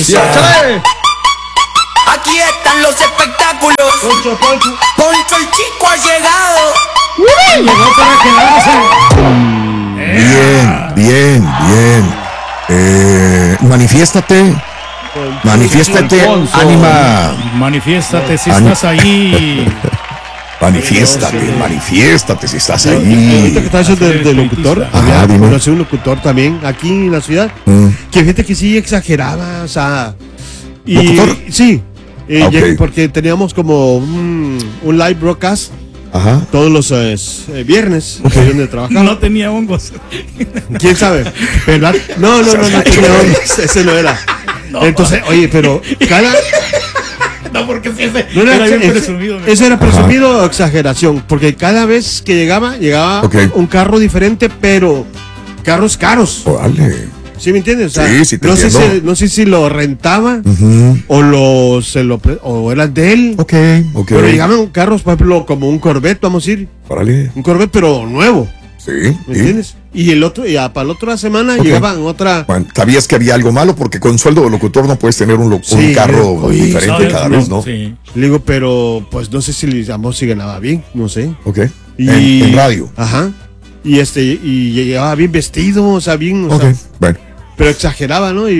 ¡Échale! Aquí están los espectáculos. Poncho el Chico ha llegado. Llegó para quedarse. Bien. Manifiéstate. Manifiéstate, Alfonso. ánima. Manifiéstate si estás ahí. Manifiéstate si estás Ahorita ahí. que estás eso del locutor, Ajá, había dime. conocí un locutor también aquí en la ciudad, que fíjate que sí exageraba, o sea, y ¿Locutor? sí, Ok. porque teníamos como un live broadcast Ajá. todos los viernes, ahí donde trabajaba. No tenía hongos. ¿Quién sabe? ¿Verdad? No tenía hongos, ese no era. Entonces, oye, pero cada... No, porque si ese No era bien ese- presumido. ¿Eso era presumido o exageración? Porque cada vez que llegaba Ok. un carro diferente, pero carros caros. Órale. ¿Sí me entiendes? O sea, Sí, sí te no sé entiendo. no sé si lo rentaba o eran de él. Ok. Pero llegaban carros, por ejemplo, como un Corvette, vamos a decir. Órale. Un Corvette, pero nuevo. Sí. ¿Me entiendes? Y el otro, para la otra semana Ok. llegaban otra. Bueno, sabías que había algo malo porque con sueldo de locutor no puedes tener un Sí, carro oye, diferente ¿Sabes? cada vez, ¿no? Sí. Le digo, pero pues no sé si ambos si ganaba bien, no sé. Ok. Y, En radio. Ajá. Y llegaba bien vestido, o sea, bien, o Ok. sea, Bueno. pero exageraba, ¿no?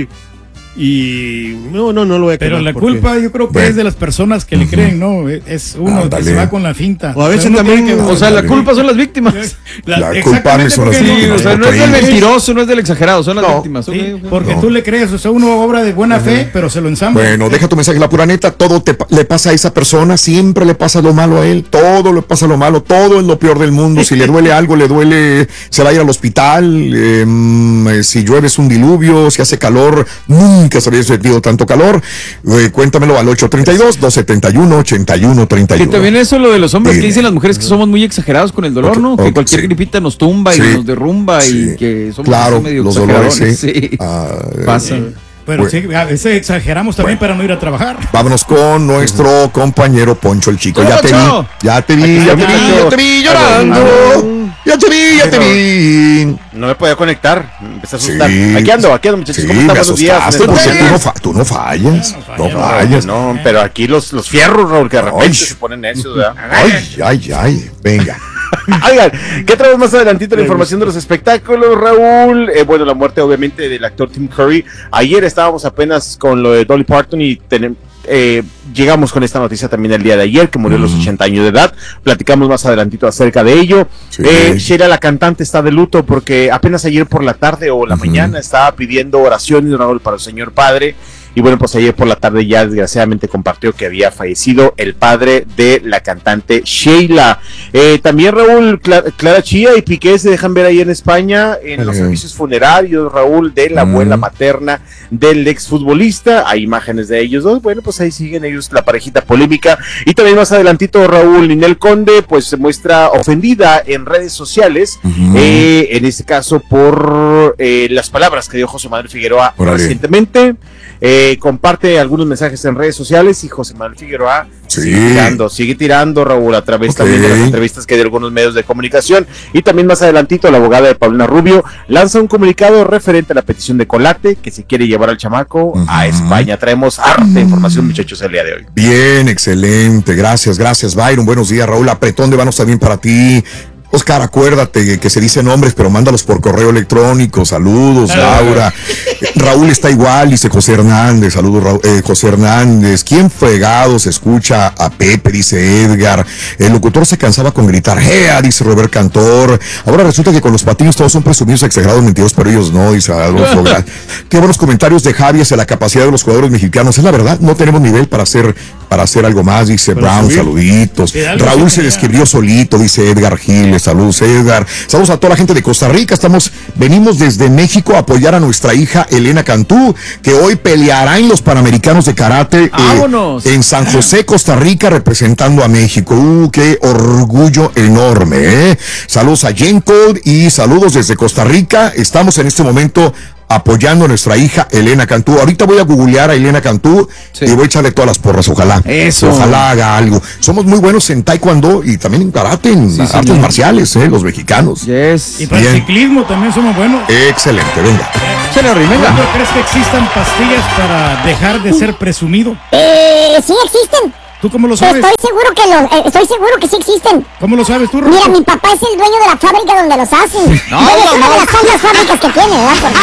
Y no lo voy a Pero quemar la porque- culpa yo creo que Bueno. es de las personas que le creen, ¿no? Es uno Ándale. que se va con la finta. O a veces uno también- tiene que- O sea, la culpa son las víctimas. La exactamente, culpable son las porque víctimas. O sea, no es del Ok. mentiroso, no es del exagerado, son las víctimas. Sí, Ok. porque No. tú le crees, o sea, uno obra de buena fe, pero se lo ensambla. Bueno, deja tu mensaje, la pura neta, todo le pasa a esa persona, siempre le pasa lo malo a él, todo le pasa lo malo, todo es lo peor del mundo, si le duele algo, le duele, se va a ir al hospital, si llueve es un diluvio, si hace calor, nunca se había sentido tanto calor, cuéntamelo al 832-271-8131. Que también eso lo de los hombres que Dime. dicen las mujeres que somos muy exagerados con el dolor, ¿no? Que Ok, cualquier sí. gripita nos tumba y Sí. nos derrumba Sí. y que somos Claro, así medio los dolores, exageradones. sí. Pasa. Pero Bueno. sí, a veces exageramos también para no ir a trabajar. Vámonos con nuestro compañero Poncho el Chico. ¡Hola, Ya te vi, Poncho! ya te vi, ya te vi, ya te vi llorando. Ya te vi, ya te vi. No me podía conectar, me empecé a Sí. asustar. Aquí ando, muchachos. Sí, ¿Cómo me están? Buenos días. asustaste Buenos porque días. tú no fallas. No No, fallas. No, pero aquí los fierros, Raúl, que de repente Ay. se ponen necios, ¿verdad? Ay, venga. Oigan, ¿qué traemos más adelantito? La información de los espectáculos, Raúl. Bueno, la muerte obviamente del actor Tim Curry. Ayer estábamos apenas con lo de Dolly Parton y llegamos con esta noticia también el día de ayer, que murió a los 80 años de edad. Platicamos más adelantito acerca de ello. Sí. Sheila, la cantante, está de luto porque apenas ayer por la tarde o la mañana estaba pidiendo oraciones, Raúl, para el Señor Padre. Y bueno, pues ayer por la tarde ya desgraciadamente compartió que había fallecido el padre de la cantante Sheila. También, Raúl, Clara Chía y Piqué se dejan ver ahí en España en los servicios funerarios, Raúl, de la abuela materna del exfutbolista. Hay imágenes de ellos dos. Bueno, pues ahí siguen ellos, la parejita polémica. Y también más adelantito, Raúl, Ninel Conde pues se muestra ofendida en redes sociales, en este caso por las palabras que dio José Manuel Figueroa recientemente. Comparte algunos mensajes en redes sociales y José Manuel Figueroa sigue tirando, Raúl, a través también de las entrevistas que dio algunos medios de comunicación. Y también más adelantito, la abogada de Paulina Rubio lanza un comunicado referente a la petición de Colate, que se quiere llevar al chamaco a España. Traemos harta información, muchachos, el día de hoy. Bien, excelente. Gracias, Byron. Buenos días, Raúl. Apretón de manos también para ti. Oscar, acuérdate que se dicen nombres, pero mándalos por correo electrónico. Saludos, Laura. Raúl está igual, dice José Hernández. Saludos, José Hernández. ¿Quién fregados escucha a Pepe? Dice Edgar. El locutor se cansaba con gritar, ¡Gea! Dice Robert Cantor. Ahora resulta que con los patinos todos son presumidos, exagerados, mentirosos, pero ellos no, dice Adolfo. Qué buenos comentarios de Javi hacia la capacidad de los jugadores mexicanos. Es la verdad, no tenemos nivel para hacer algo más, dice Brown. Saluditos. Raúl se describió solito, dice Edgar Giles. Saludos, Edgar. Saludos a toda la gente de Costa Rica. Venimos desde México a apoyar a nuestra hija Elena Cantú, que hoy peleará en los Panamericanos de Karate en San José, Costa Rica, representando a México. Qué orgullo enorme, ¿eh? Saludos a Jen Code y saludos desde Costa Rica. Estamos en este momento apoyando a nuestra hija Elena Cantú. Ahorita voy a googlear a Elena Cantú y voy a echarle todas las porras, ojalá. Eso. Ojalá haga algo. Somos muy buenos en taekwondo y también en karate, en artes marciales, los mexicanos. Yes. Y para el ciclismo también somos buenos. Excelente, venga. Échale, Rey, venga. ¿Cuándo crees que existan pastillas para dejar de ser presumido? Sí existen. ¿Tú cómo lo sabes? Estoy seguro que sí existen. ¿Cómo lo sabes tú, Mira, Roberto? mi papá es el dueño de la fábrica donde los hacen. Es una de las tantas fábricas que tiene,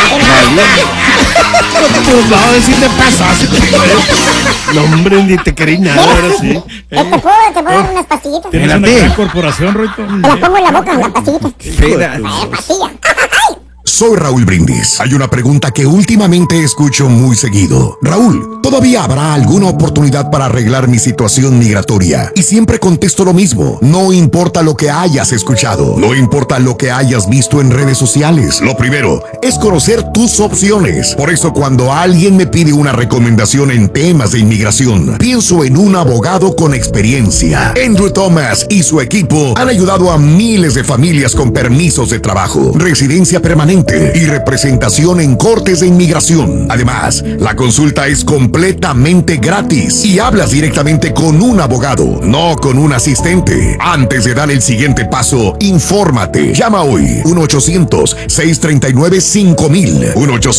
¿verdad? No, si te pasa. No, hombre, ni te querí nada, ahora sí. Te puedo dar unas pastillitas. Tienes una gran corporación, Roito. Te las pongo en la boca, las pastillitas. Espera. Pastilla. Soy Raúl Brindis. Hay una pregunta que últimamente escucho muy seguido. Raúl, ¿todavía habrá alguna oportunidad para arreglar mi situación migratoria? Y siempre contesto lo mismo. No importa lo que hayas escuchado. No importa lo que hayas visto en redes sociales. Lo primero es conocer tus opciones. Por eso cuando alguien me pide una recomendación en temas de inmigración, pienso en un abogado con experiencia. Andrew Thomas y su equipo han ayudado a miles de familias con permisos de trabajo, residencia permanente y representación en cortes de inmigración. Además, la consulta es completamente gratis y hablas directamente con un abogado, no con un asistente. Antes de dar el siguiente paso, infórmate. Llama hoy 1-800-639-5000.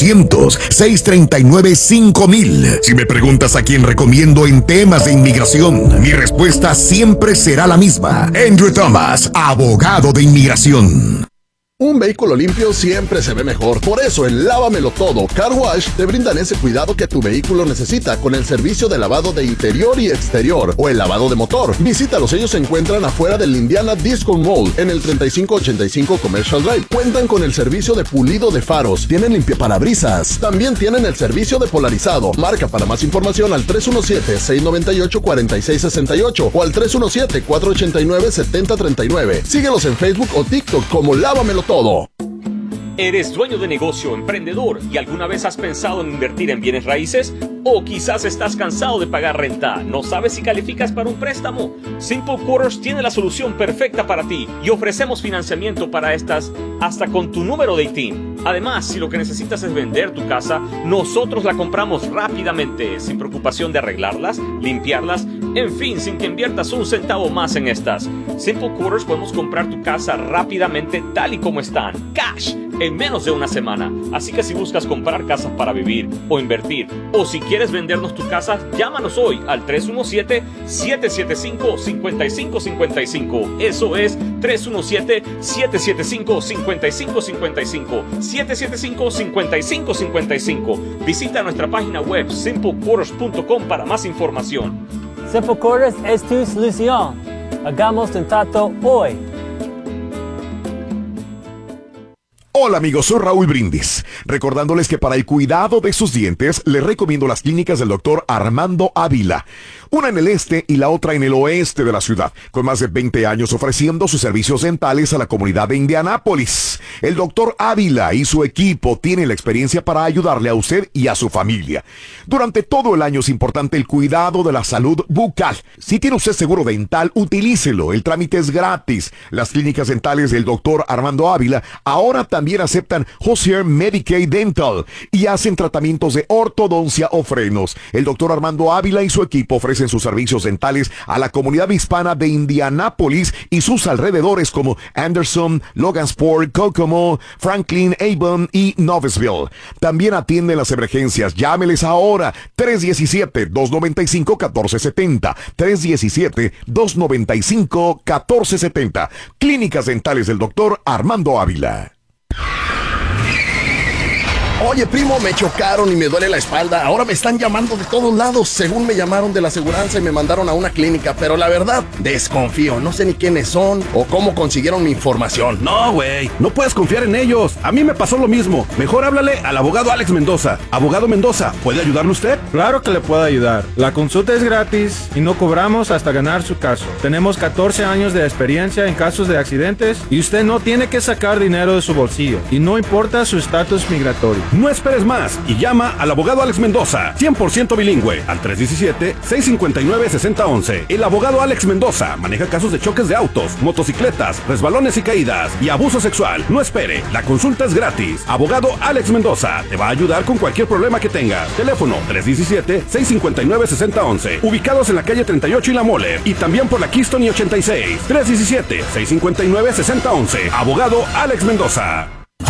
1-800-639-5000. Si me preguntas a quién recomiendo en temas de inmigración, mi respuesta siempre será la misma. Andrew Thomas, abogado de inmigración. Un vehículo limpio siempre se ve mejor. Por eso en Lávamelo Todo Car Wash te brindan ese cuidado que tu vehículo necesita con el servicio de lavado de interior y exterior o el lavado de motor. Visítalos, ellos se encuentran afuera del Indiana Disco Mall en el 3585 Commercial Drive. Cuentan con el servicio de pulido de faros, tienen limpiaparabrisas, también tienen el servicio de polarizado. Marca para más información al 317-698-4668 o al 317-489-7039. Síguelos en Facebook o TikTok como Lávamelo Todo. ¿Eres dueño de negocio, emprendedor y alguna vez has pensado en invertir en bienes raíces? ¿O quizás estás cansado de pagar renta? ¿No sabes si calificas para un préstamo? Simple Quarters tiene la solución perfecta para ti y ofrecemos financiamiento para estas hasta con tu número de ITIN. Además, si lo que necesitas es vender tu casa, nosotros la compramos rápidamente, sin preocupación de arreglarlas, limpiarlas, en fin, sin que inviertas un centavo más en estas. Simple Quarters podemos comprar tu casa rápidamente tal y como están, cash, en menos de una semana. Así que si buscas comprar casas para vivir o invertir, o si quieres vendernos tu casa, llámanos hoy al 317-775-5555. Eso es 317-775-5555. 775-5555. Visita nuestra página web simplequarters.com para más información. Simple Quarters es tu solución. Hagamos un trato hoy. Hola amigos, soy Raúl Brindis, recordándoles que para el cuidado de sus dientes les recomiendo las clínicas del doctor Armando Ávila, una en el este y la otra en el oeste de la ciudad, con más de 20 años ofreciendo sus servicios dentales a la comunidad de Indianápolis. El doctor Ávila y su equipo tienen la experiencia para ayudarle a usted y a su familia. Durante todo el año es importante el cuidado de la salud bucal. Si tiene usted seguro dental, utilícelo, el trámite es gratis. Las clínicas dentales del doctor Armando Ávila ahora también aceptan Hozier Medicaid Dental y hacen tratamientos de ortodoncia o frenos. El doctor Armando Ávila y su equipo ofrecen sus servicios dentales a la comunidad hispana de Indianápolis y sus alrededores como Anderson, Logansport, Kokomo, Franklin, Avon y Noblesville. También atienden las emergencias. Llámeles ahora 317-295-1470. 317-295-1470. Clínicas dentales del doctor Armando Ávila. Oye, primo, me chocaron y me duele la espalda. Ahora me están llamando de todos lados. Según me llamaron de la aseguranza y me mandaron a una clínica. Pero la verdad, desconfío. No sé ni quiénes son o cómo consiguieron mi información. No, güey. No puedes confiar en ellos. A mí me pasó lo mismo. Mejor háblale al abogado Alex Mendoza. Abogado Mendoza, ¿puede ayudarle usted? Claro que le puedo ayudar. La consulta es gratis y no cobramos hasta ganar su caso. Tenemos 14 años de experiencia en casos de accidentes y usted no tiene que sacar dinero de su bolsillo. Y no importa su estatus migratorio. No esperes más y llama al abogado Alex Mendoza, 100% bilingüe, al 317-659-6011. El abogado Alex Mendoza maneja casos de choques de autos, motocicletas, resbalones y caídas y abuso sexual. No espere, la consulta es gratis. Abogado Alex Mendoza te va a ayudar con cualquier problema que tengas. Teléfono 317-659-6011. Ubicados en la calle 38 y La Mole, y también por la Keystone y 86. 317-659-6011. Abogado Alex Mendoza.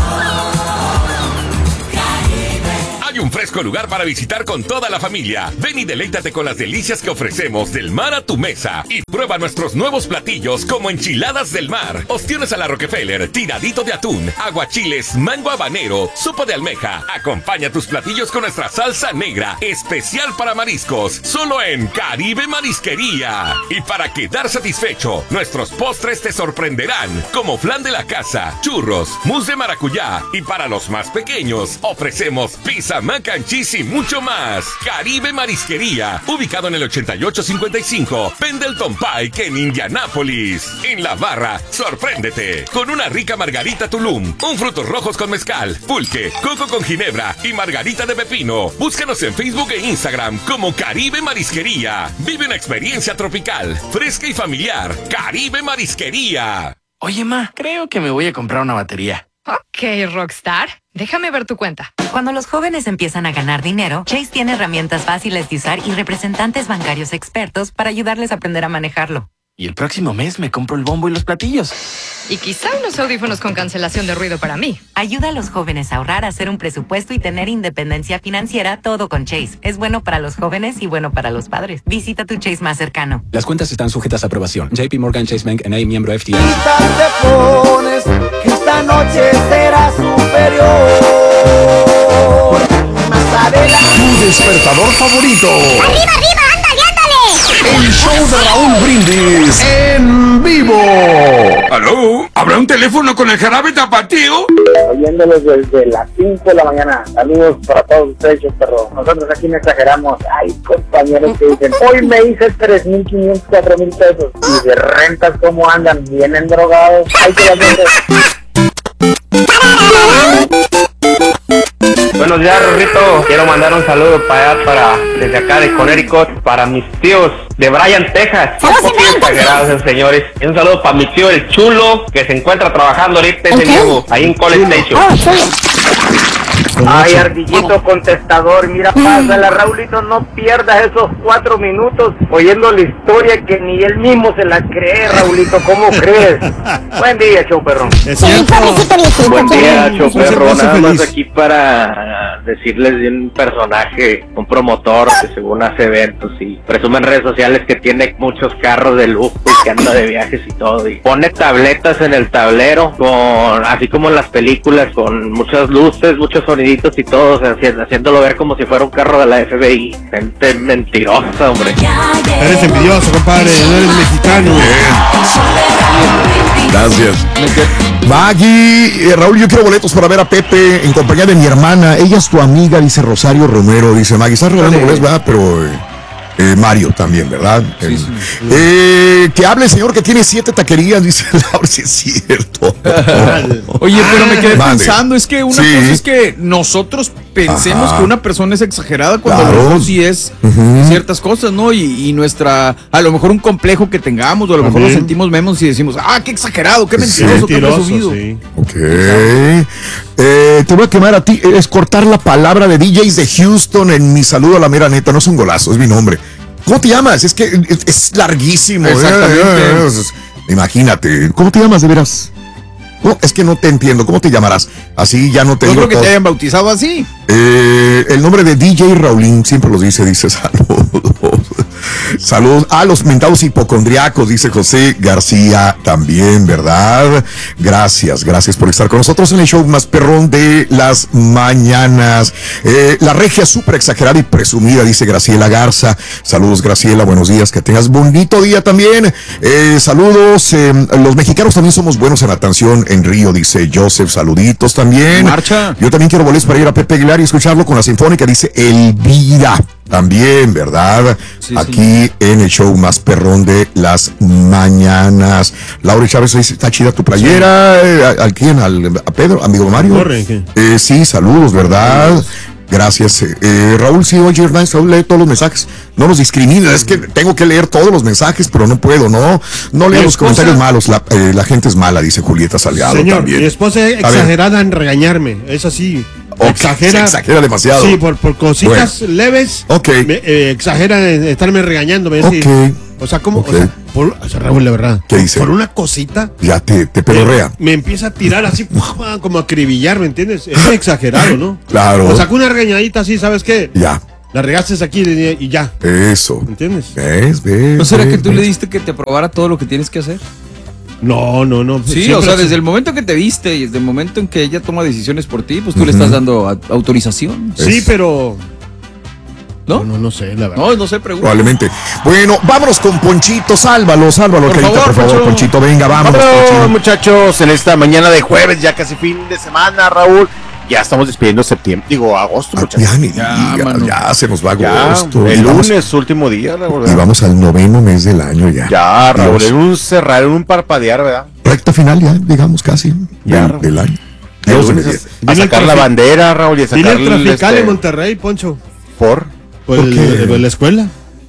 Hay un fresco lugar para visitar con toda la familia. Ven y deleítate con las delicias que ofrecemos del mar a tu mesa. Y prueba nuestros nuevos platillos como enchiladas del mar, ostiones a la Rockefeller, tiradito de atún, aguachiles, mango habanero, sopa de almeja. Acompaña tus platillos con nuestra salsa negra, especial para mariscos, solo en Caribe Marisquería. Y para quedar satisfecho, nuestros postres te sorprenderán, como flan de la casa, churros, mousse de maracuyá. Y para los más pequeños, ofrecemos pizza, mac and cheese y mucho más. Caribe Marisquería, ubicado en el 8855 Pendleton Pike en Indianápolis. En La Barra, sorpréndete con una rica margarita Tulum, un frutos rojos con mezcal, pulque, coco con ginebra y margarita de pepino. Búscanos en Facebook e Instagram como Caribe Marisquería. Vive una experiencia tropical, fresca y familiar. Caribe Marisquería. Oye, ma, creo que me voy a comprar una batería. Ok, Rockstar. Déjame ver tu cuenta. Cuando los jóvenes empiezan a ganar dinero, Chase tiene herramientas fáciles de usar y representantes bancarios expertos para ayudarles a aprender a manejarlo. Y el próximo mes me compro el bombo y los platillos. Y quizá unos audífonos con cancelación de ruido para mí. Ayuda a los jóvenes a ahorrar, a hacer un presupuesto y tener independencia financiera, todo con Chase. Es bueno para los jóvenes y bueno para los padres. Visita tu Chase más cercano. Las cuentas están sujetas a aprobación. JP Morgan Chase Bank N.A. miembro FDIC. Te pones que esta noche será superior. Más adelante. Tu despertador favorito. ¡Arriba, arriba! ¡Ándale, ándale! El show de Raúl Brindis en vivo. ¿Aló? ¿Habrá un teléfono con el jarabe tapatío? Oyéndolos desde las 5 de la mañana. Saludos para todos ustedes, perro. Nosotros aquí no exageramos. Hay compañeros que dicen, hoy me hice 3,500, 4,000 pesos. Y de rentas, ¿cómo andan? ¿Vienen drogados? Hay que darle. Buenos días, Rorrito. Quiero mandar un saludo para allá, desde acá de Connecticut, para mis tíos de Bryan, Texas. Un poquito exagerados, señores. Y un saludo para mi tío el Chulo, que se encuentra trabajando ahorita ahí en College Station. Ay, ardillito contestador, mira, pásala, Raulito, no pierdas esos 4 minutos oyendo la historia que ni él mismo se la cree, Raulito, ¿cómo crees? Buen día, show perrón. Buen día, show perro, nada más aquí para decirles de un personaje, un promotor que según hace eventos y presume en redes sociales que tiene muchos carros de lujo y que anda de viajes y todo, y pone tabletas en el tablero, con así como en las películas, con muchas luces, muchos soniditos y todo, o sea, haciéndolo ver como si fuera un carro de la FBI. Gente mentirosa, hombre. Eres envidioso, compadre, no eres mexicano. Gracias. Maggie, Raúl, yo quiero boletos para ver a Pepe en compañía de mi hermana. Ella es tu amiga, dice Rosario Romero. Dice Maggie, estás regalando boletos, ¿verdad? Pero Mario también, ¿verdad? Sí, sí. Que hable el señor que tiene 7 taquerías, dice Laura, si es cierto. Oye, pero me quedé pensando, es que una cosa es que nosotros pensemos que una persona es exagerada cuando a lo mejor sí es ciertas cosas, ¿no? Y nuestra, a lo mejor un complejo que tengamos, o a lo mejor nos sentimos memos y decimos, qué exagerado, qué mentiroso, qué presumido. Sí. Ok. Te voy a quemar a ti, es cortar la palabra de DJs de Houston en mi saludo a la mera neta, no es un golazo, es mi nombre. ¿Cómo te llamas? Es que es larguísimo. Exactamente. Imagínate, ¿cómo te llamas de veras? No, es que no te entiendo. ¿Cómo te llamarás? Así ya no te digo. Yo creo que te hayan bautizado así. El nombre de DJ Raulín siempre los dice saludos. Saludos a los mentados hipocondriacos, dice José García también, ¿verdad? Gracias por estar con nosotros en el show más perrón de las mañanas. La regia súper exagerada y presumida, dice Graciela Garza. Saludos, Graciela, buenos días, que tengas bonito día también. Saludos, los mexicanos también somos buenos en atención en Río, dice Joseph, saluditos también. Marcha. Yo también quiero boletos para ir a Pepe Aguilar y escucharlo con la Sinfónica, dice Elvira. También, ¿verdad? aquí en el show más perrón de las mañanas. Laura Chávez dice, está chida tu playera. ¿Al quién? ¿A Pedro? ¿Amigo Mario? Sí, saludos, ¿verdad? Gracias. Raúl, sí, oye, Raúl, lee todos los mensajes. No nos discrimina, es que tengo que leer todos los mensajes, pero no puedo, no leo los comentarios malos. La gente es mala, dice Julieta Salgado. Señor, también. Mi esposa es exagerada en regañarme, es así. Exagera demasiado. Sí, por cositas leves. Exagera en estarme regañando. O sea, ¿cómo? Okay. O sea, Raúl, la verdad. ¿Qué dice? Por una cosita. Ya te pedorrea. Me empieza a tirar así, como a acribillar, ¿me entiendes? Es exagerado, ¿no? Claro. O saca una regañadita así, ¿sabes qué? Ya. La regaste aquí y ya. Eso. ¿Me entiendes? ¿Ves? ¿No será que tú le diste que te aprobara todo lo que tienes que hacer? No. Sí, siempre, o sea, desde el momento que te viste y desde el momento en que ella toma decisiones por ti, pues tú le estás dando autorización. Sí, pero... No sé, la verdad. No sé, pregunto. Probablemente. Bueno, vámonos con Ponchito, sálvalo, por favor, Ponchito, venga, vámonos. Vámonos, muchachos, en esta mañana de jueves, ya casi fin de semana, Raúl. Ya estamos despidiendo agosto, muchachos. Ya se nos va agosto. El lunes, último día, Raúl. Y vamos al 9º mes del año ya. Ya, Raúl, en un cerrar, en un parpadear, ¿verdad? Recta final ya, digamos, casi, del año. A sacar la bandera, Raúl, y a sacar el trafical en Monterrey, Poncho. ¿Por la escuela?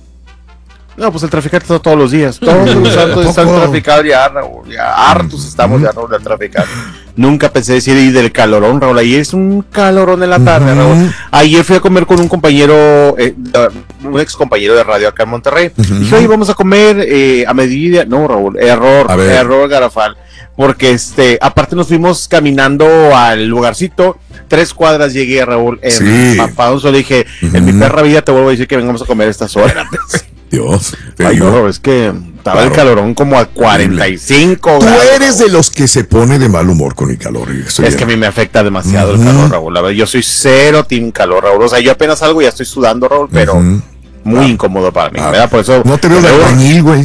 No, pues el traficante está todos los días. Todos los santos están traficados ya, Raúl. Ya hartos estamos ya, Raúl, del traficante. Nunca pensé decir ir del calorón, Raúl. Ayer es un calorón en la tarde, Raúl. Ayer fui a comer con un compañero, un ex compañero de radio acá en Monterrey. Dije, oye, vamos a comer a mediodía. No, Raúl, error garrafal. Porque aparte nos fuimos caminando al lugarcito. 3 cuadras llegué, Raúl. Le dije, en mi perra vida te vuelvo a decir que vengamos a comer estas horas. Dios. Ay, no, es que estaba el calorón como a 45 Tú grados. eres de los que se pone de mal humor con el calor. Es que a mí me afecta demasiado el calor, Raúl. A ver, yo soy cero team calor, Raúl. O sea, yo apenas salgo y ya estoy sudando, Raúl, pero muy incómodo para mí, ¿verdad? Por eso. No te veo de albañil, güey.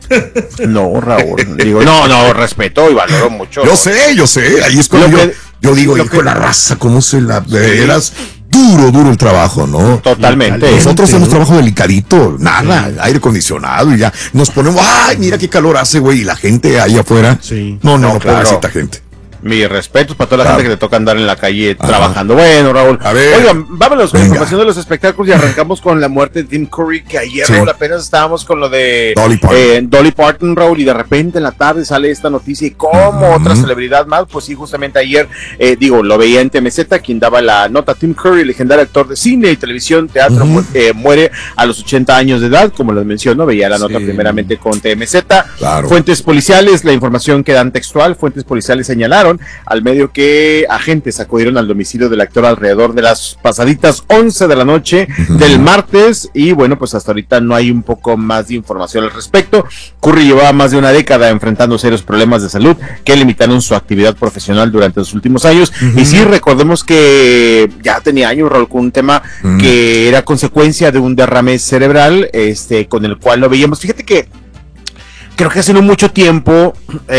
No, Raúl. Digo, no, respeto y valoro mucho. Yo sé. Ahí es cuando yo digo, hijo, la raza, cómo se la veras. Duro el trabajo, ¿no? Totalmente. Nosotros hacemos trabajo delicadito, nada, aire acondicionado y ya nos ponemos, ay, mira qué calor hace, güey, y la gente ahí afuera. Sí. No, pobrecita gente. Mis respetos para toda la gente que le toca andar en la calle trabajando. Bueno, Raúl. A ver. Oigan, vámonos con información de los espectáculos y arrancamos con la muerte de Tim Curry, que ayer, Raúl, apenas estábamos con lo de Dolly Parton, Raúl, y de repente en la tarde sale esta noticia y como otra celebridad más, pues sí, justamente ayer, lo veía en TMZ, quien daba la nota. Tim Curry, legendario actor de cine y televisión, teatro, muere a los 80 años de edad, como les menciono, veía la nota primeramente con TMZ. Claro. Fuentes policiales, la información que dan textual, fuentes policiales señalaron al medio que agentes acudieron al domicilio del actor alrededor de las pasaditas 11 de la noche del martes y bueno, pues hasta ahorita no hay un poco más de información al respecto. Curry llevaba más de una década enfrentando serios problemas de salud que limitaron su actividad profesional durante los últimos años y sí, recordemos que ya tenía años, Raúl, con un tema que era consecuencia de un derrame cerebral, con el cual lo veíamos. Fíjate que creo que hace no mucho tiempo,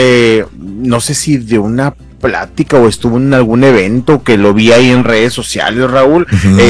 no sé si de una plática o estuvo en algún evento que lo vi ahí en redes sociales, Raúl,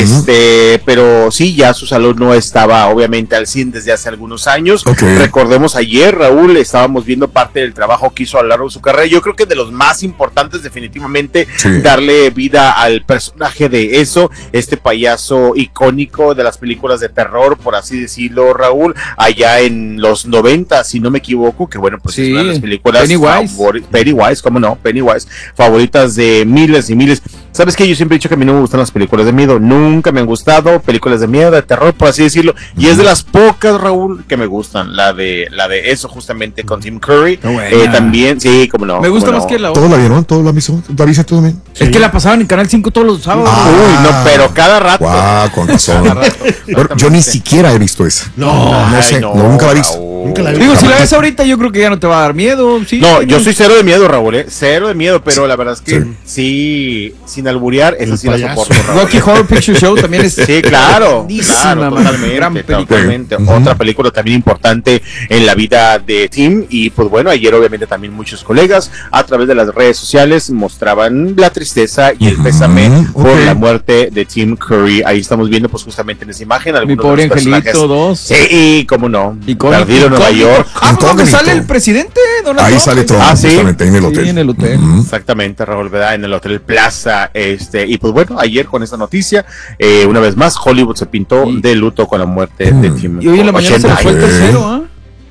pero sí, ya su salud no estaba obviamente al 100 desde hace algunos años. Recordemos ayer, Raúl, estábamos viendo parte del trabajo que hizo a lo largo de su carrera. Yo creo que de los más importantes definitivamente darle vida al personaje de eso, este payaso icónico de las películas de terror, por así decirlo, Raúl, allá en los 90, si no me equivoco, que bueno, pues es una de las películas Pennywise, ¿cómo no? Pennywise, favoritas de miles y miles. ¿Sabes qué? Yo siempre he dicho que a mí no me gustan las películas de miedo, nunca me han gustado películas de miedo, de terror, por así decirlo, y es de las pocas, Raúl, que me gustan, la de eso justamente con Tim Curry, también, sí, como no. Me gusta más que la otra. ¿Todos la vieron? ¿Todos la visto? ¿David tú también? Es que la pasaban en Canal 5 todos los sábados. Uy, no, pero cada rato. Con razón. Bueno, yo ni siquiera he visto esa. No sé, nunca la he visto. Digo, si la ves ahorita, yo creo que ya no te va a dar miedo. Sí, no, yo soy cero de miedo, Raúl, cero de miedo, pero la verdad es que sí sin alburear, esa sí la soporto. Rocky Horror Picture Show también es. Sí, claro, totalmente. Otra película también importante en la vida de Tim. Y pues bueno, ayer obviamente también muchos colegas a través de las redes sociales mostraban la tristeza y el pésame por la muerte de Tim Curry. Ahí estamos viendo pues justamente en esa imagen Mi pobre Angelito 2. Sí, y cómo no, perdido en Nueva York. ¿Dónde sale el presidente? Ahí sale Trump, justamente ahí en el hotel. Sí, en el hotel. Exactamente, Raúl, ¿verdad? En el Hotel Plaza. Y pues bueno, ayer con esta noticia, una vez más, Hollywood se pintó de luto con la muerte de Tim. Y hoy en la mañana se le fue el tercero, ¿ah?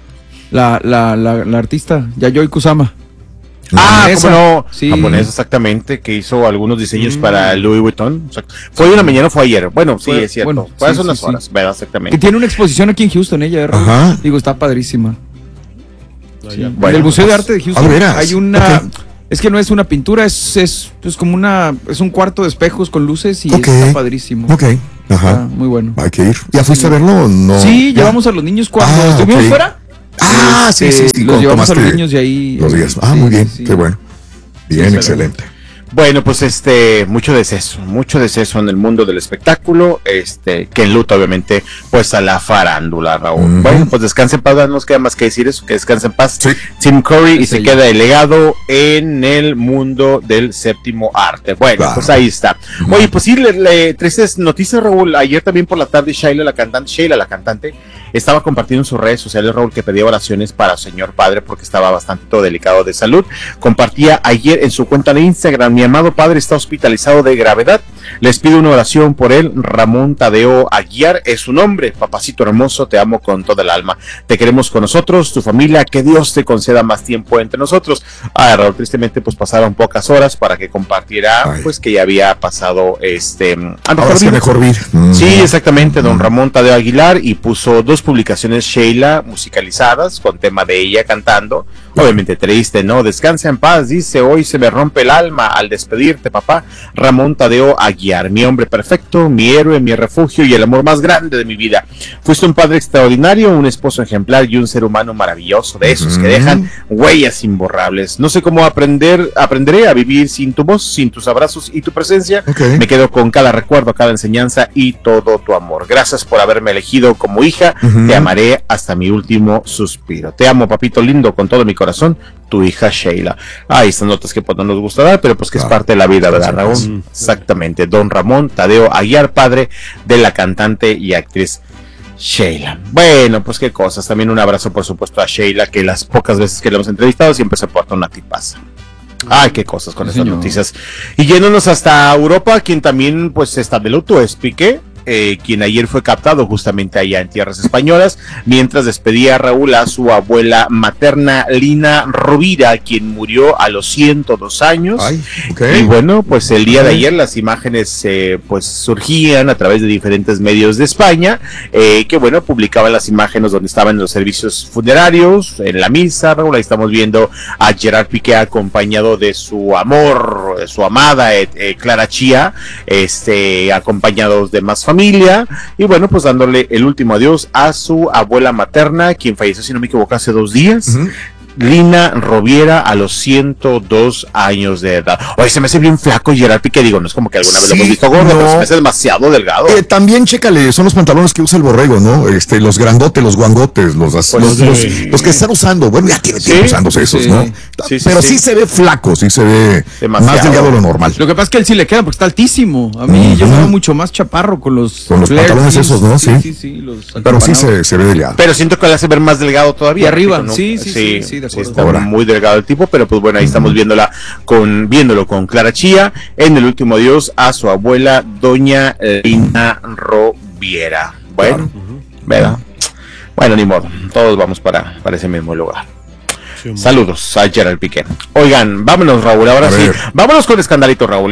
La artista, Yayoi Kusama. Cómo no, sí. Japonés, exactamente, que hizo algunos diseños para Louis Vuitton. ¿Fue hoy en la mañana o fue ayer? Bueno, sí, es cierto. Bueno, fue hace unas horas, ¿verdad? Exactamente. Que tiene una exposición aquí en Houston, ella, digo, está padrísima. En el Museo de Arte de Houston hay una... Es que no es una pintura, es como es un cuarto de espejos con luces y está padrísimo. Ajá. Muy bueno. Hay que ir. ¿Ya fuiste a verlo o no? Sí, llevamos a los niños cuando estuvimos fuera. Sí. Los llevamos a los niños y ahí. Los días. Muy bien, qué bueno. Bien, excelente. Bueno, pues mucho deceso en el mundo del espectáculo, que enluta obviamente pues a la farándula, Raúl. Bueno, pues descanse en paz, no nos queda más que decir eso, que descanse en paz. Tim Curry y se queda delegado en el mundo del séptimo arte. Bueno, pues ahí está. Oye, pues sí, tristes noticias, Raúl. Ayer también por la tarde Sheila, la cantante, estaba compartiendo en sus redes sociales, Raúl, que pedía oraciones para su señor padre porque estaba bastante delicado de salud. Compartía ayer en su cuenta de Instagram: mi amado padre está hospitalizado de gravedad. Les pido una oración por él. Ramón Tadeo Aguiar es su nombre. Papacito hermoso, te amo con toda el alma. Te queremos con nosotros, tu familia. Que Dios te conceda más tiempo entre nosotros. Raúl, tristemente, pues pasaron pocas horas para que compartiera, pues que ya había pasado mejor vida. Sí, exactamente, don Ramón Tadeo Aguilar, y puso 2 publicaciones Sheila musicalizadas con tema de ella cantando. Obviamente triste, ¿no? Descansa en paz, dice: hoy se me rompe el alma al despedirte, papá. Ramón Tadeo Aguiar, mi hombre perfecto, mi héroe, mi refugio y el amor más grande de mi vida. Fuiste un padre extraordinario, un esposo ejemplar y un ser humano maravilloso, de esos que dejan huellas imborrables. No sé cómo aprenderé a vivir sin tu voz, sin tus abrazos y tu presencia. Me quedo con cada recuerdo, cada enseñanza y todo tu amor. Gracias por haberme elegido como hija. Te amaré hasta mi último suspiro. Te amo, papito lindo, con todo mi corazón. Tu hija Sheila. Estas notas que pues no nos gusta dar, pero pues que es parte de la vida, ¿verdad, Raúl? Exactamente. Don Ramón Tadeo Aguiar, padre de la cantante y actriz Sheila. Bueno, pues qué cosas. También un abrazo, por supuesto, a Sheila, que las pocas veces que la hemos entrevistado siempre se porta una tipaza. Qué cosas con estas noticias. Y yéndonos hasta Europa, quien también pues está de luto es Piqué. Quien ayer fue captado justamente allá en tierras españolas, mientras despedía a Raúl a su abuela materna, Lina Rovira, quien murió a los 102 años. Y bueno, pues el día de ayer las imágenes pues surgían a través de diferentes medios de España, que bueno, publicaban las imágenes donde estaban los servicios funerarios, en la misa, Raúl. Ahí estamos viendo a Gerard Piqué acompañado de su amor, de su amada Clara Chía, acompañados de más familia, y bueno, pues dándole el último adiós a su abuela materna, quien falleció, si no me equivoco, hace 2 días. Lina Rovira a los 102 años de edad. Oye, se me hace bien flaco Gerard Piqué, digo, no es como que alguna vez lo hemos visto gordo, pero se me hace demasiado delgado. También chécale, son los pantalones que usa el borrego, ¿no? Los grandotes, los guangotes, los que están usando. Bueno, ya tiene tiempo usándose esos, ¿no? Pero sí se ve flaco, sí se ve demasiado más delgado de lo normal. Lo que pasa es que él sí le queda porque está altísimo. A mí yo me veo mucho más chaparro con los pantalones esos, ¿no? Sí. Pero sí se ve delgado. Pero siento que le hace ver más delgado todavía. Y arriba, sí. Está muy delgado el tipo, pero pues bueno, ahí estamos viéndolo con Clara Chía en el último adiós a su abuela, doña Lina Rovira. Bueno, ¿verdad? Bueno, ni modo, todos vamos para ese mismo lugar. Saludos a Gerard Piqué. Oigan, vámonos, Raúl, ahora sí. Vámonos con escandalito, Raúl,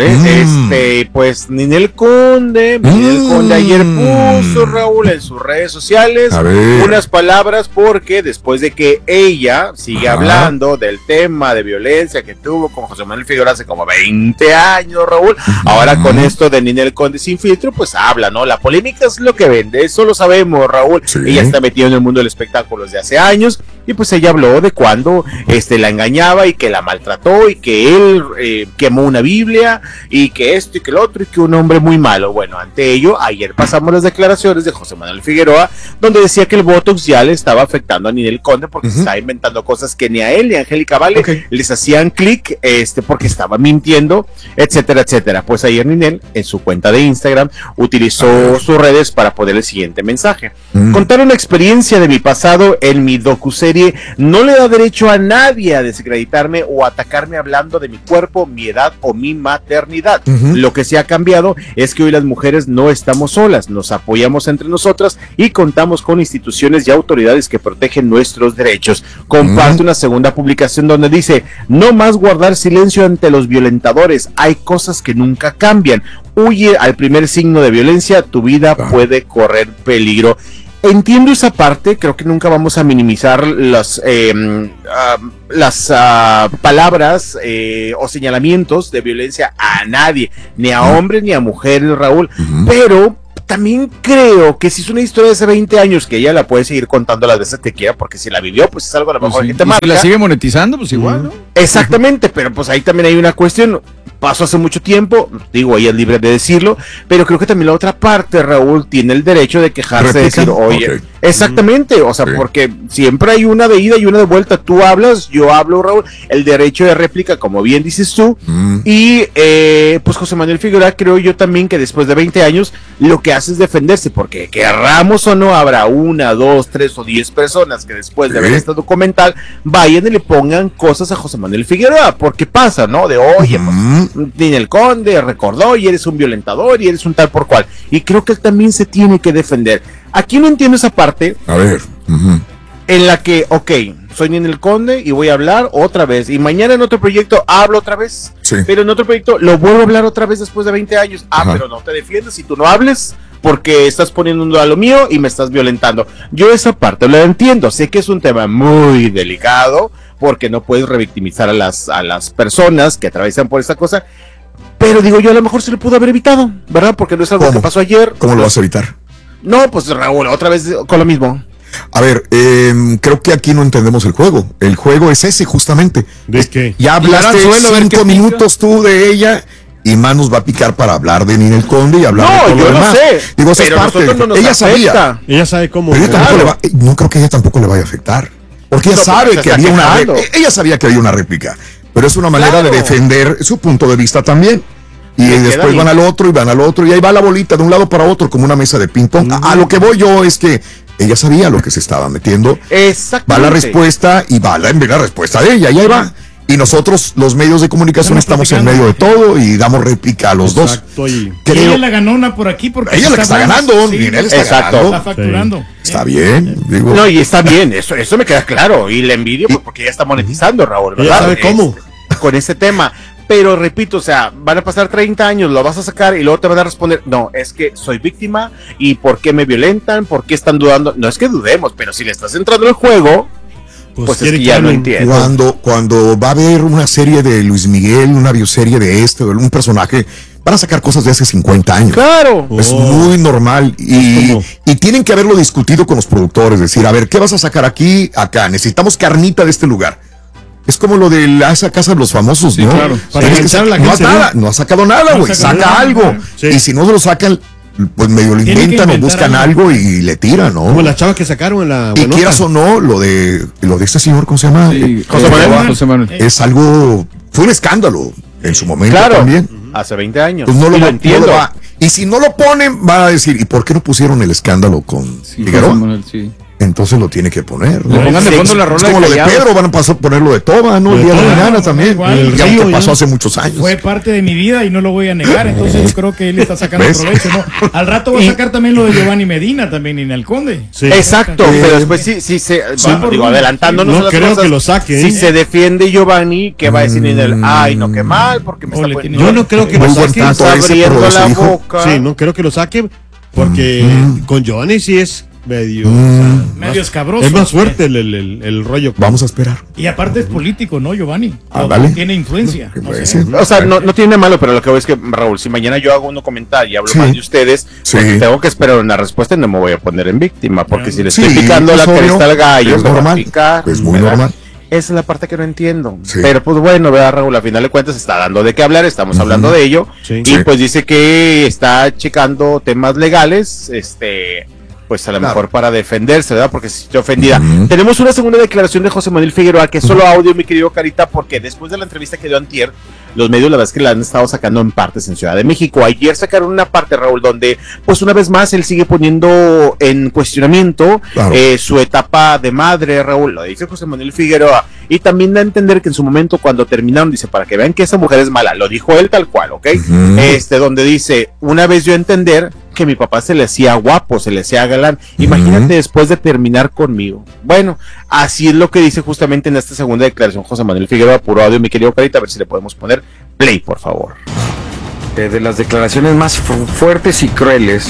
pues Ninel Conde ayer puso, Raúl, en sus redes sociales unas palabras, porque después de que ella sigue hablando del tema de violencia que tuvo con José Manuel Figueroa hace como 20 años, Raúl, ahora con esto de Ninel Conde sin filtro, pues habla, ¿no? La polémica es lo que vende, eso lo sabemos, Raúl. Ella está metida en el mundo del espectáculo desde hace años. y pues ella habló de cuando la engañaba y que la maltrató y que él quemó una Biblia y que esto y que lo otro y que un hombre muy malo. Bueno, ante ello, ayer pasamos las declaraciones de José Manuel Figueroa, donde decía que el Botox ya le estaba afectando a Ninel Conde porque se estaba inventando cosas que ni a él ni a Angélica Vale les hacían clic, porque estaba mintiendo, etcétera, etcétera. Pues ayer Ninel, en su cuenta de Instagram, utilizó sus redes para poner el siguiente mensaje. Contar una experiencia de mi pasado en mi docuserie no le da derecho a nadie a desacreditarme o atacarme hablando de mi cuerpo, mi edad o mi maternidad. Lo que se ha cambiado es que hoy las mujeres no estamos solas, nos apoyamos entre nosotras y contamos con instituciones y autoridades que protegen nuestros derechos. Comparte una segunda publicación donde dice: no más guardar silencio ante los violentadores, hay cosas que nunca cambian. Huye al primer signo de violencia, tu vida puede correr peligro. Entiendo esa parte, creo que nunca vamos a minimizar las palabras o señalamientos de violencia a nadie, ni a hombres ni a mujeres, Raúl, pero también creo que si es una historia de hace 20 años, que ella la puede seguir contando las veces que quiera, porque si la vivió, pues es algo a lo mejor que te marca. Si la sigue monetizando, pues igual, ¿no? Exactamente, pero pues ahí también hay una cuestión. Pasó hace mucho tiempo, digo, ella es libre de decirlo, pero creo que también la otra parte, Raúl, tiene el derecho de quejarse, de decir, oye, exactamente, o sea, porque siempre hay una de ida y una de vuelta, tú hablas, yo hablo, Raúl, el derecho de réplica, como bien dices tú, y pues José Manuel Figueroa, creo yo también que después de 20 años, lo que hace es defenderse, porque querramos o no, habrá 1, 2, 3 o 10 personas que después de ver este documental, vayan y le pongan cosas a José Manuel Figueroa, porque pasa, ¿no? De, oye, pues, Ninel Conde recordó y eres un violentador y eres un tal por cual, y creo que él también se tiene que defender. Aquí no entiendo esa parte, a ver, en la que, soy Ninel Conde y voy a hablar otra vez, y mañana en otro proyecto hablo otra vez, pero en otro proyecto lo vuelvo a hablar otra vez después de 20 años, pero no te defiendes si tú no hables porque estás poniendo a lo mío y me estás violentando. Yo esa parte la entiendo, sé que es un tema muy delicado, porque no puedes revictimizar a las personas que atraviesan por esta cosa, pero digo yo, a lo mejor se lo pudo haber evitado, ¿verdad? Porque no es algo que pasó ayer. ¿Cómo lo vas a evitar? No, pues Raúl, otra vez con lo mismo. A ver, creo que aquí no entendemos el juego. El juego es ese, justamente. ¿De qué? Ya hablaste 5 minutos tú de ella, y más nos va a picar para hablar de Ninel Conde y hablar de todo lo demás. Sé, digo, esa pero parte, no nos ella afecta. sabía. Ella sabe cómo. Pero no creo que ella tampoco le vaya a afectar. Porque ella sabe que había ella sabía que había una réplica, pero es una manera de defender su punto de vista también. Y después van al otro y van al otro, y ahí va la bolita de un lado para otro como una mesa de ping pong. A lo que voy yo es que ella sabía lo que se estaba metiendo. Va la respuesta y va la respuesta de ella, y ahí va. Y nosotros, los medios de comunicación, estamos en medio de todo y damos réplica a los dos. Y ella la ganó una por aquí porque ella la está ganando, Ninel está ganando. Está facturando. Está bien, digo. No, y está bien, eso me queda claro. Y le envidio porque ella está monetizando, Raúl, ¿verdad? Ella sabe cómo. Con ese tema. Pero repito, o sea, van a pasar 30 años, lo vas a sacar y luego te van a responder, no, es que soy víctima y ¿por qué me violentan? ¿Por qué están dudando? No es que dudemos, pero si le estás entrando al juego, pues es que ya no entiendo. Cuando va a haber una serie de Luis Miguel, una bioserie de de un personaje, van a sacar cosas de hace 50 años. Claro. Es muy normal y tienen que haberlo discutido con los productores, decir, a ver, ¿qué vas a sacar aquí, acá? Necesitamos carnita de este lugar. Es como lo de esa casa de los famosos, ¿no? Claro. No ha sacado nada, güey. Saca algo. Sí. Y si no se lo sacan, pues medio lo inventan o buscan algo y le tiran, ¿no? Como las chavas que sacaron en la y quieras o no, lo de este señor, ¿cómo se llama? Sí, José Manuel. Es algo, fue un escándalo en su momento también. Hace 20 años. Pues no lo entiendo. Y si no lo ponen, van a decir, ¿y por qué no pusieron el escándalo con Figueroa? Entonces lo tiene que poner, ¿no? Pongan de fondo la rola. Es como lo de Pedro, van a ponerlo de Toba, ¿no? El día de mañana también. Ya que pasó hace muchos años. Fue parte de mi vida y no lo voy a negar, entonces yo creo que él está sacando provecho, ¿no? Al rato va a sacar también lo de Giovanni Medina, también Ninel Conde. Sí. Exacto, pero después digo, adelantándonos no creo que lo saque. Si se defiende Giovanni, ¿qué va a decir Ninel? Ay, no, qué mal, porque me está poniendo. Yo no creo que lo saque. Está abriendo la boca. Sí, no creo que lo saque, porque con Giovanni sí es medio escabroso. Es más fuerte el rollo. Vamos a esperar. Y aparte es político, ¿no, Giovanni? Vale. Tiene influencia. O sea, no tiene malo, pero lo que veo es que, Raúl, si mañana yo hago un comentario y hablo mal de ustedes, pues tengo que esperar una respuesta y no me voy a poner en víctima, porque si le estoy picando la cresta al gallo, es normal. Es muy normal. Esa es la parte que no entiendo. Pero pues bueno, vea, Raúl, a final de cuentas está dando de qué hablar, estamos hablando de ello. Y pues dice que está checando temas legales, pues a lo mejor para defenderse, ¿verdad? Porque se sintió ofendida. Tenemos una segunda declaración de José Manuel Figueroa, que es solo audio, mi querido Carita, porque después de la entrevista que dio antier, los medios la verdad es que la han estado sacando en partes en Ciudad de México. Ayer sacaron una parte, Raúl, donde pues una vez más él sigue poniendo en cuestionamiento su etapa de madre, Raúl, lo dice José Manuel Figueroa, y también da a entender que en su momento cuando terminaron, dice, para que vean que esa mujer es mala, lo dijo él tal cual, ¿ok? Donde dice, una vez yo entender que mi papá se le hacía guapo, se le hacía galán, imagínate después de terminar conmigo. Bueno, así es lo que dice justamente en esta segunda declaración José Manuel Figueroa, puro audio, mi querido Carita, a ver si le podemos poner play, por favor. De las declaraciones más fuertes y crueles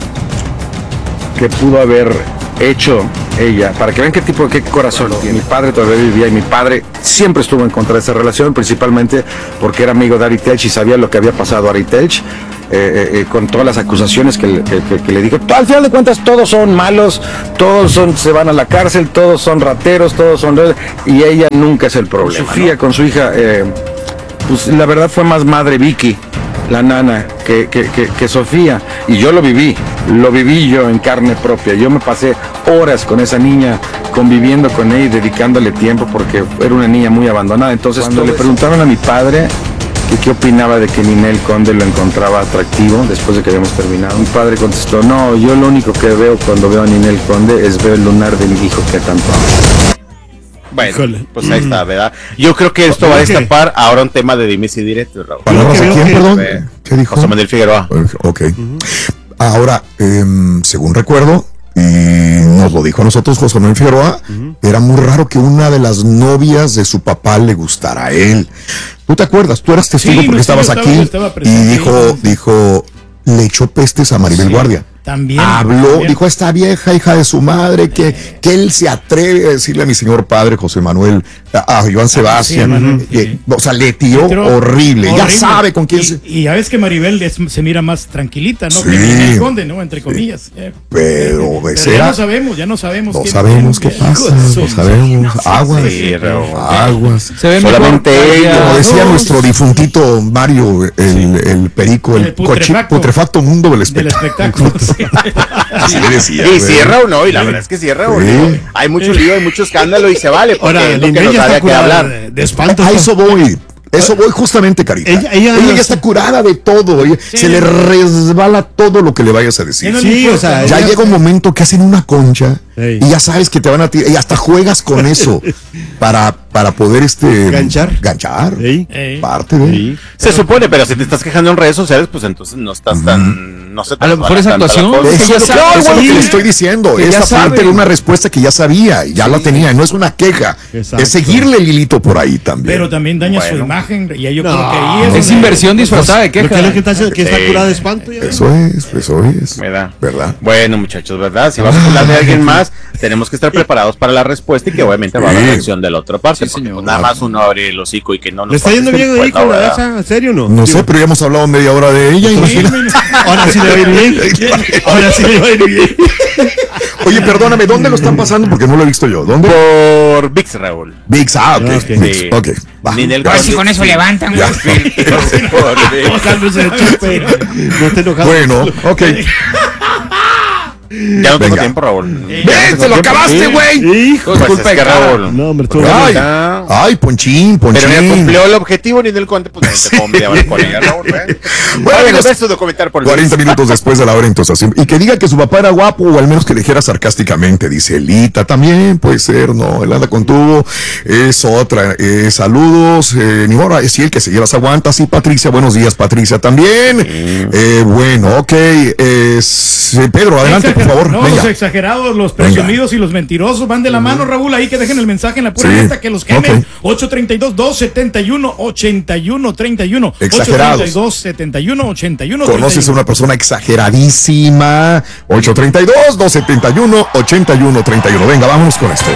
que pudo haber hecho ella, para que vean qué corazón tiene. Mi padre todavía vivía y mi padre siempre estuvo en contra de esa relación, principalmente porque era amigo de Ari Telch y sabía lo que había pasado a Ari Telch, con todas las acusaciones que le dijo. Al final de cuentas todos son malos, se van a la cárcel, todos son rateros, y ella nunca es el problema. Sofía con su hija, pues la verdad fue más madre Vicky, la nana, que Sofía, y yo lo viví yo en carne propia. Yo me pasé horas con esa niña, conviviendo con ella y dedicándole tiempo, porque era una niña muy abandonada. Entonces cuando le preguntaron a mi padre que qué opinaba de que Ninel Conde lo encontraba atractivo después de que habíamos terminado, mi padre contestó, no, yo lo único que veo cuando veo a Ninel Conde es ver el lunar de mi hijo que tanto amo. Bueno, pues ahí está, ¿verdad? Yo creo que esto va a destapar ahora un tema de dimes y directos, Raúl. ¿Palabras de quién, perdón? ¿Qué dijo? José Manuel Figueroa. Ok. Ahora, según recuerdo, y nos lo dijo a nosotros José Manuel Figueroa, era muy raro que una de las novias de su papá le gustara a él. ¿Tú te acuerdas? Tú eras testigo porque estabas aquí y dijo, le echó pestes a Maribel Guardia. También. Habló, dijo a esta vieja hija de su madre que él se atreve a decirle a mi señor padre José Manuel, a Joan Sebastián, o sea, le tiró horrible. Ya sabe con quién y ya ves que Maribel se mira más tranquilita, ¿no? Que Ninel Conde, ¿no? Entre comillas. Pero ya no sabemos. No sabemos qué pasa, no sabemos. Aguas. Se ve solamente ella. Como decía nuestro difuntito Mario, el perico, el putrefacto mundo del espectáculo. Así le decía, y cierra o no, y la verdad es que cierra o no. Hay mucho lío, hay mucho escándalo y se vale. Ahora, es lo que nos había que hablar. De espanto. A eso voy justamente, Carita. Ella ya está curada de todo. Se le resbala todo lo que le vayas a decir. Ya llega un momento que hacen una concha y ya sabes que te van a tirar. Y hasta juegas con eso para poder ganchar. Parte de. Se supone, pero si te estás quejando en redes sociales, pues entonces no estás tan. No sé, a lo mejor esa actuación. Eso es lo que le estoy diciendo. Esta parte era una respuesta que ya sabía y ya la tenía. No es una queja. Es seguirle el hilito por ahí también. Pero también daña su imagen. Y yo creo que ahí es inversión disfrazada de queja. Que está curada de espanto. Eso es. ¿Verdad? Bueno, muchachos, ¿verdad? Si vas a hablar de alguien más, tenemos que estar preparados para la respuesta y que obviamente va a haber reacción de la otra parte. Porque nada más uno abre el hocico y que no nos. ¿Le está yendo bien ahí con la esa? ¿En serio o no? No sé, pero ya hemos hablado media hora de ella. Ahora sí le va a ir bien. Oye, perdóname, ¿dónde lo están pasando? Porque no lo he visto yo. ¿Dónde? Por ViX, Raúl. ViX, ok. Si con eso levantan. Bueno, ok. Ya no tengo tiempo, Raúl. ¡Ven, se lo acabaste, güey! Hijo, pues es que Raúl. No, hombre, Ay, Ponchín. Pero ya cumplió el objetivo ni del Conde, pues no te pongo media hora con ella, Raúl. Bueno, esto de comentar por 40 minutos después de la hora, entonces. Y que diga que su papá era guapo, o al menos que le dijera sarcásticamente, dice Elita, también puede ser, ¿no? Él anda con tubo, es otra. Saludos, ni hora, es el que se las aguanta. Sí, Patricia, buenos días, Patricia, también. Bueno, ok. Pedro, adelante. por favor. No, venga. los exagerados, los presumidos y los mentirosos van de la mano, Raúl. Ahí que dejen el mensaje en la pura neta, que los quemen. 832-271-8131. Exagerados. 832-271-8131. ¿Conoces a una persona exageradísima? 832-271-8131. Venga, vámonos con esto.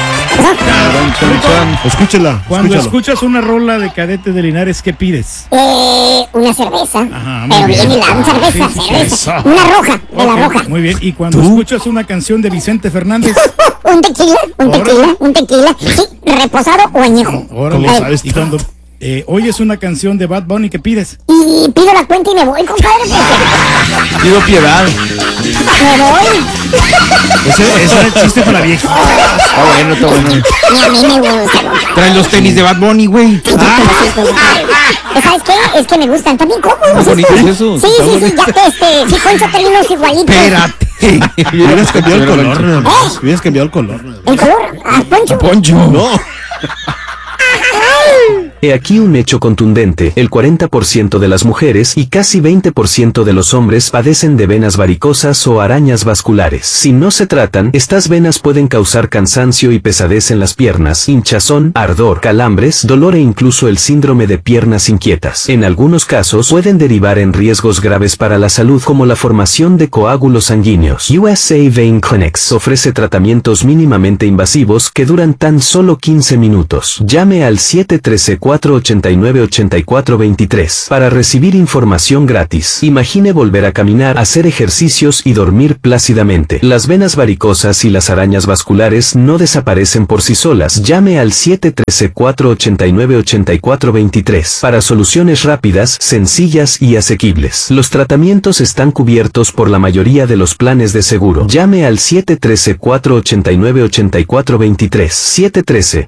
Escúchela. Cuando escuchas una rola de Cadete de Linares, ¿qué pides? Una cerveza. Ajá, pero bien. bien helada, cerveza. Una roja, de la roja. Muy bien. ¿Y cuando escuchas una canción de Vicente Fernández? Un tequila. Sí, reposado o añejo. Órale, ¿sabes? Y cuando oyes una canción de Bad Bunny, ¿qué pides? Y pido la cuenta y me voy, compadre. Pido piedad. Me voy. Ese es el chiste para la vieja. Está bueno. Y a mí me gusta. Trae los tenis de Bad Bunny, güey. ¿Sabes qué? Es que me gustan. También cómodos. Qué bonito es eso. Sí, ya que si Poncho trae unos igualitos. Espérate. Hubieras cambiado el color, nada más. Hubieras cambiado el color. ¿El color? ¿A Poncho? Poncho. No. He aquí un hecho contundente: el 40% de las mujeres y casi 20% de los hombres padecen de venas varicosas o arañas vasculares. Si no se tratan, estas venas pueden causar cansancio y pesadez en las piernas, hinchazón, ardor, calambres, dolor e incluso el síndrome de piernas inquietas. En algunos casos pueden derivar en riesgos graves para la salud, como la formación de coágulos sanguíneos. USA Vein Clinics ofrece tratamientos mínimamente invasivos que duran tan solo 15 minutos. Llame al 713-489-8423 para recibir información gratis. Imagine volver a caminar, hacer ejercicios y dormir plácidamente. Las venas varicosas y las arañas vasculares no desaparecen por sí solas. Llame al 713-489-8423 para soluciones rápidas, sencillas y asequibles. Los tratamientos están cubiertos por la mayoría de los planes de seguro. Llame al 713-489-8423.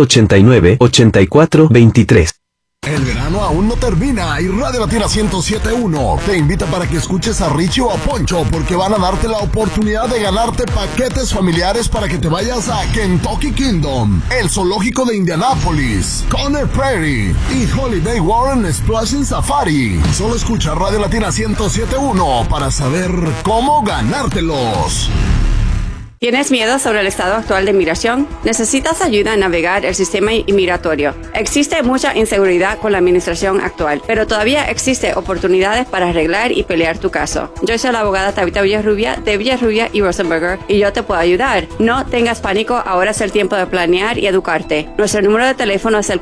713-489-8423. El verano aún no termina y Radio Latina 107.1 te invita para que escuches a Richie o a Poncho, porque van a darte la oportunidad de ganarte paquetes familiares para que te vayas a Kentucky Kingdom, el zoológico de Indianápolis, Conner Prairie y Holiday Warren Splashing Safari. Solo escucha Radio Latina 107.1 para saber cómo ganártelos. ¿Tienes miedo sobre el estado actual de migración? ¿Necesitas ayuda a navegar el sistema inmigratorio? Existe mucha inseguridad con la administración actual, pero todavía existe oportunidades para arreglar y pelear tu caso. Yo soy la abogada Tabitha Villarrubia de Villarrubia y Rosenberger y yo te puedo ayudar. No tengas pánico, ahora es el tiempo de planear y educarte. Nuestro número de teléfono es el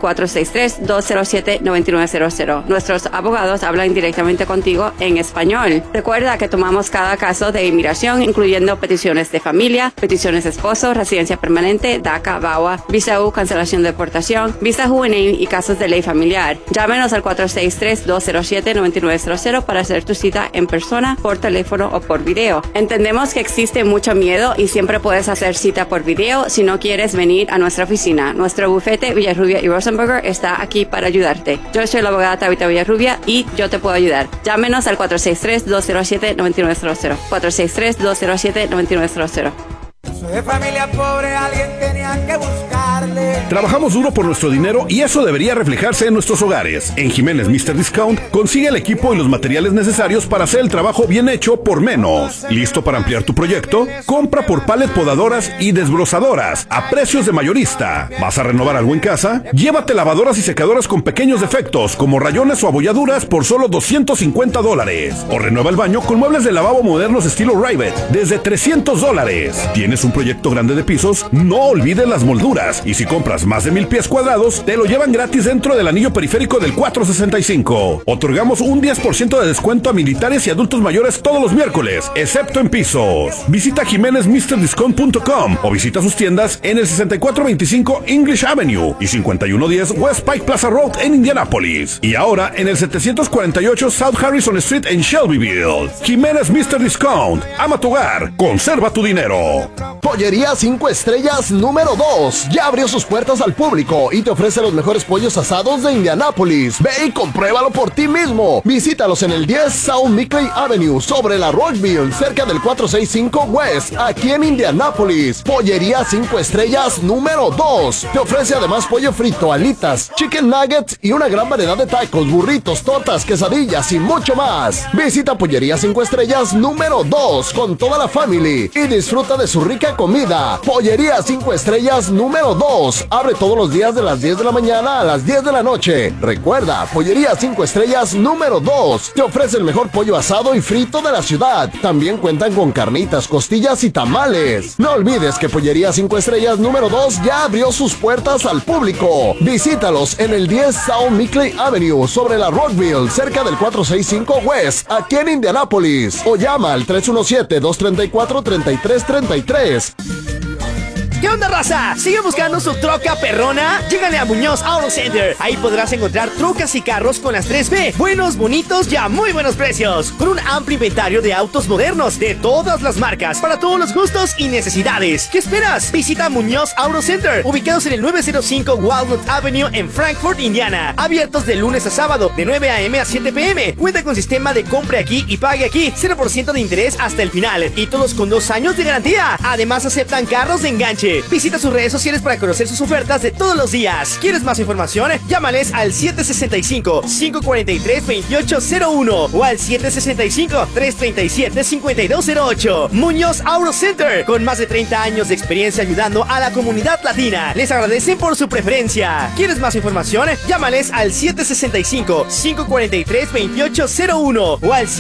463-207-9900. Nuestros abogados hablan directamente contigo en español. Recuerda que tomamos cada caso de inmigración, incluyendo peticiones de familia, peticiones de esposo, residencia permanente, DACA, VAWA, visa U, cancelación de deportación, visa juvenil y casos de ley familiar. Llámenos al 463-207-9900 para hacer tu cita en persona, por teléfono o por video. Entendemos que existe mucho miedo y siempre puedes hacer cita por video si no quieres venir a nuestra oficina. Nuestro bufete Villarrubia y Rosenberger está aquí para ayudarte. Yo soy la abogada Tabitha Villarrubia y yo te puedo ayudar. Llámenos al 463-207-9900. 463-207-9900. Soy de familia pobre, alguien tenía que buscarle. Trabajamos duro por nuestro dinero y eso debería reflejarse en nuestros hogares. En Jiménez Mr. Discount consigue el equipo y los materiales necesarios para hacer el trabajo bien hecho por menos. ¿Listo para ampliar tu proyecto? Compra por pallet podadoras y desbrozadoras a precios de mayorista. ¿Vas a renovar algo en casa? Llévate lavadoras y secadoras con pequeños defectos como rayones o abolladuras por solo $250. O renueva el baño con muebles de lavabo modernos estilo Rivet desde $300. ¿Tienes un proyecto grande de pisos? No olvides las molduras, y si compras más de 1000 pies cuadrados, te lo llevan gratis dentro del anillo periférico del 465. Otorgamos un 10% de descuento a militares y adultos mayores todos los miércoles, excepto en pisos. Visita jimenezmrdiscount.com o visita sus tiendas en el 6425 English Avenue y 5110 West Pike Plaza Road en Indianápolis. Y ahora en el 748 South Harrison Street en Shelbyville. Jiménez Mr. Discount. Ama tu hogar, conserva tu dinero. Pollería 5 estrellas número 2. Ya abrió abrió sus puertas al público y te ofrece los mejores pollos asados de Indianápolis. Ve y compruébalo por ti mismo. Visítalos en el 10 South Mickley Avenue, sobre la Rockville, cerca del 465 West, aquí en Indianápolis. Pollería 5 estrellas número 2. Te ofrece además pollo frito, alitas, chicken nuggets y una gran variedad de tacos, burritos, tortas, quesadillas y mucho más. Visita Pollería 5 estrellas número 2 con toda la family y disfruta de su rica comida. Pollería 5 estrellas número 2. Abre todos los días de las 10 de la mañana a las 10 de la noche. Recuerda, Pollería 5 estrellas número 2. Te ofrece el mejor pollo asado y frito de la ciudad. También cuentan con carnitas, costillas y tamales. No olvides que Pollería 5 estrellas número 2 ya abrió sus puertas al público. Visítalos en el 10 South Mickley Avenue, sobre la Rockville, cerca del 465 West, aquí en Indianápolis. O llama al 317-234-3333. ¿Qué onda, raza? ¿Sigue buscando su troca perrona? Llégale a Muñoz Auto Center. Ahí podrás encontrar trocas y carros con las 3B. Buenos, bonitos y a muy buenos precios. Con un amplio inventario de autos modernos de todas las marcas, para todos los gustos y necesidades. ¿Qué esperas? Visita Muñoz Auto Center, ubicados en el 905 Walnut Avenue en Frankfort, Indiana. Abiertos de lunes a sábado, de 9 a.m. a 7 p.m. Cuenta con sistema de compre aquí y pague aquí. 0% de interés hasta el final. Y todos con 2 años de garantía. Además aceptan carros de enganche. Visita sus redes sociales para conocer sus ofertas de todos los días. ¿Quieres más información? Llámales al 765-543-2801 o al 765-337-5208. Muñoz Auto Center, con más de 30 años de experiencia ayudando a la comunidad latina. Les agradecen por su preferencia. ¿Quieres más información? Llámales al 765-543-2801 o al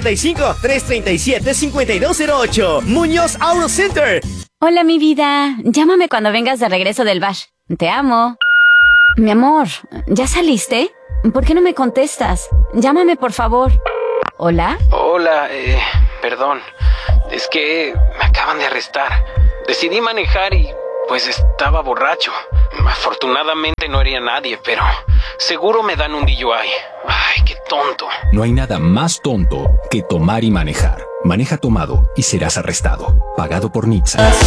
765-337-5208. Muñoz Auto Center. Hola, mi vida. Llámame cuando vengas de regreso del bar. Te amo. Mi amor, ¿ya saliste? ¿Por qué no me contestas? Llámame, por favor. ¿Hola? Hola, perdón. Es que me acaban de arrestar. Decidí manejar y pues estaba borracho. Afortunadamente no hería a nadie, pero seguro me dan un DUI. Ay, qué tonto. No hay nada más tonto que tomar y manejar. Maneja tomado y serás arrestado. Pagado por NHTSA.